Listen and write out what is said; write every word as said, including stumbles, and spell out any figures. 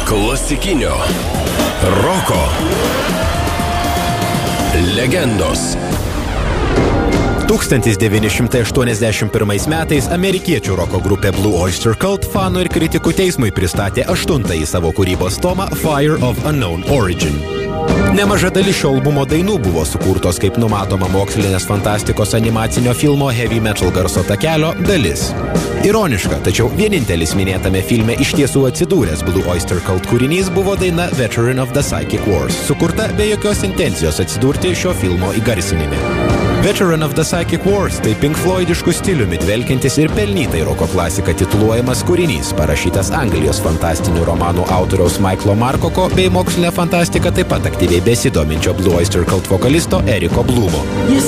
Klasikinio roko legendos. tūkstantis devyni šimtai aštuoniasdešimt pirmais metais amerikiečių roko grupė Blue Oyster Cult fanų ir kritikų teismui pristatė aštuntąjį savo kūrybos tomą Fire of Unknown Origin. Nemaža dalis šio albumo dainų buvo sukurtos kaip numatoma mokslinės fantastikos animacinio filmo Heavy Metal garso takelio dalis. Ironiška, tačiau vienintelis minėtame filme iš tiesų atsidūręs Blue Oyster Cult kūrinys buvo daina Veteran of the Psychic Wars, sukurta be jokios intencijos atsidurti šio filmo įgarsinime. Veteran of the Psychic Wars tai Pink Floydiškų stiliumi dvelkiantis ir pelnytai roko klasika tituluojamas kūrinys, parašytas Anglijos fantastinių romanų autoriaus Michaelo Moorcock bei mokslinė fantastika taip pat aktyviai besidominčio Blue Oyster Cult vokalisto Eriko Blumo.